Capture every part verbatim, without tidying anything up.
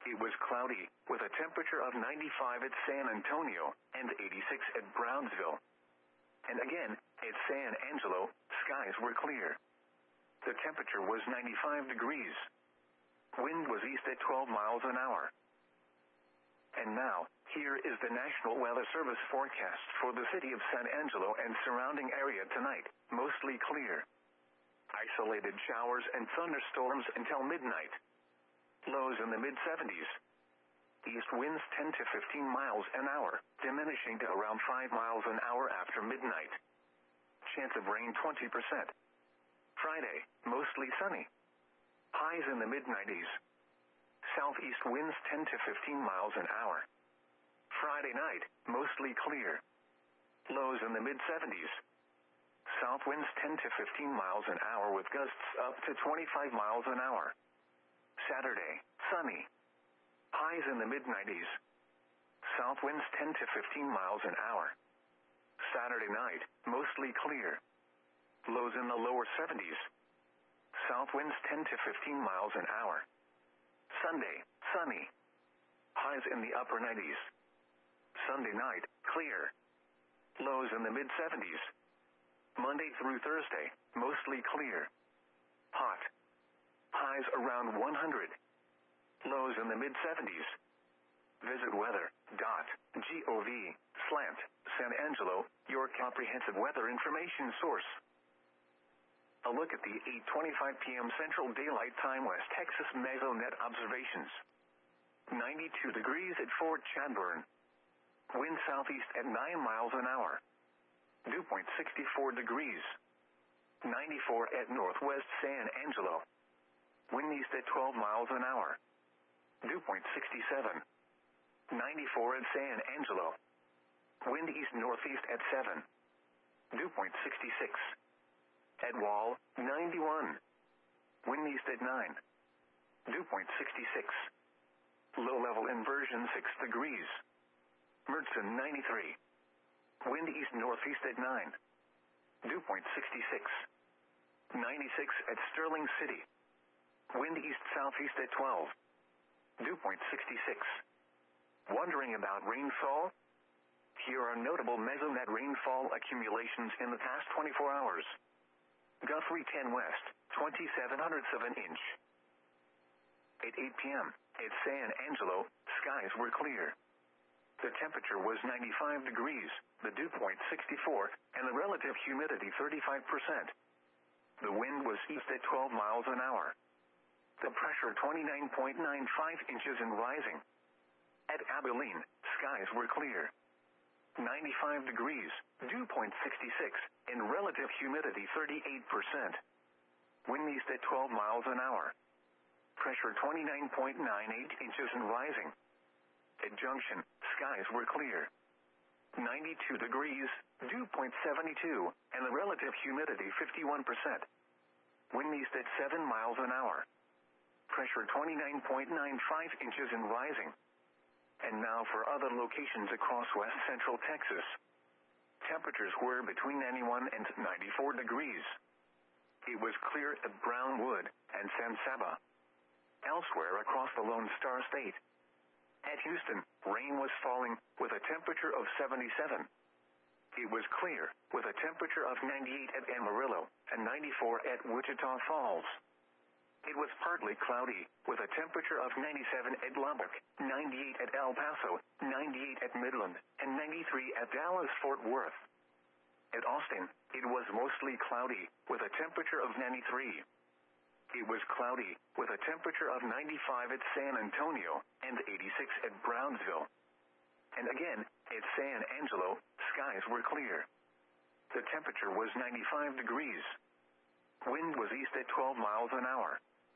It was cloudy, with a temperature of ninety-five at San Antonio and eighty-six at Brownsville. And again, at San Angelo, skies were clear. The temperature was ninety-five degrees. Wind was east at twelve miles an hour. And now, here is the National Weather Service forecast for the city of San Angelo and surrounding area tonight. Mostly clear. Isolated showers and thunderstorms until midnight. Lows in the mid seventies. East winds ten to fifteen miles an hour, diminishing to around five miles an hour after midnight. Chance of rain twenty percent. Friday, mostly sunny. Highs in the mid nineties. Southeast winds ten to fifteen miles an hour. Friday night, mostly clear. Lows in the mid seventies. South winds ten to fifteen miles an hour with gusts up to twenty-five miles an hour. Saturday, sunny. Highs in the mid nineties. South winds ten to fifteen miles an hour. Saturday night, mostly clear. Lows in the lower seventies. South winds ten to fifteen miles an hour. Sunday, sunny. Highs in the upper nineties. Sunday night, clear. Lows in the mid seventies. Monday through Thursday, mostly clear. Hot. Highs around one hundred. Lows in the mid seventies. Visit weather dot gov slash San Angelo, your comprehensive weather information source. A look at the eight twenty-five p m Central Daylight Time West Texas Mesonet observations. ninety-two degrees at Fort Chadbourne. Wind southeast at nine miles an hour. Dew point sixty-four degrees. ninety-four at Northwest San Angelo. Wind east at twelve miles an hour. Dew point sixty-seven. ninety-four at San Angelo. Wind east-northeast at seven. Dew point sixty-six. At Wall, ninety-one. Wind east at nine. Dew point sixty-six. Low-level inversion six degrees. Mertzen, ninety-three. Wind east-northeast at nine. Dew point sixty-six. ninety-six at Sterling City. Wind east-southeast at twelve. Dew point sixty-six. Wondering about rainfall? Here are notable Mesonet rainfall accumulations in the past twenty-four hours. Guthrie ten west, twenty-seven hundredths of an inch. At eight p m, at San Angelo, skies were clear. The temperature was ninety-five degrees, the dew point sixty-four, and the relative humidity thirty-five percent. The wind was east at twelve miles an hour. The pressure twenty-nine point nine five inches and rising. At Abilene, skies were clear. ninety-five degrees, dew point sixty-six, and relative humidity thirty-eight percent. Wind east at twelve miles an hour. Pressure twenty-nine point nine eight inches and rising. At Junction, skies were clear. ninety-two degrees, dew point seventy-two, and the relative humidity fifty-one percent. Wind east at seven miles an hour. Pressure twenty-nine point nine five inches and rising. And now for other locations across west central Texas. Temperatures were between ninety-one and ninety-four degrees. It was clear at Brownwood and San Saba. Elsewhere across the Lone Star State. At Houston, rain was falling with a temperature of seventy-seven. It was clear with a temperature of ninety-eight at Amarillo and ninety-four at Wichita Falls. It was partly cloudy, with a temperature of ninety-seven at Lubbock, ninety-eight at El Paso, ninety-eight at Midland, and ninety-three at Dallas-Fort Worth. At Austin, it was mostly cloudy, with a temperature of ninety-three. It was cloudy, with a temperature of ninety-five at San Antonio, and eighty-six at Brownsville. And again, at San Angelo, skies were clear. The temperature was ninety-five degrees. Wind was east at twelve miles an hour.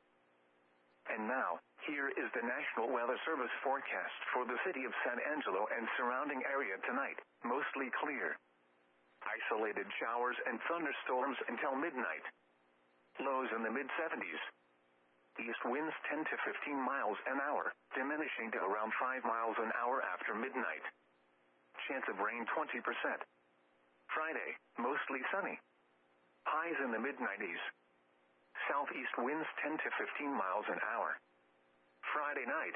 And now, here is the National Weather Service forecast for the city of San Angelo and surrounding area tonight, mostly clear. Isolated showers and thunderstorms until midnight. Lows in the mid seventies. East winds ten to fifteen miles an hour, diminishing to around five miles an hour after midnight. Chance of rain twenty percent. Friday, mostly sunny. Highs in the mid nineties. Southeast winds ten to fifteen miles an hour. Friday night,